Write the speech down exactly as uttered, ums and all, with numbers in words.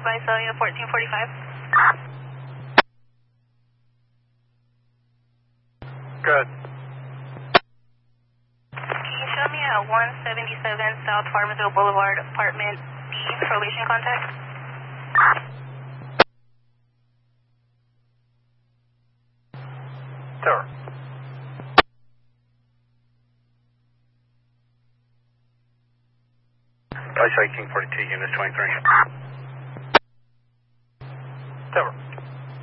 Visalia fourteen forty-five. Good. Can you show me at one seventy-seven South Farmersville Boulevard, apartment B, probation contact? Tower. Visalia King forty-two, units twenty-three. Tower.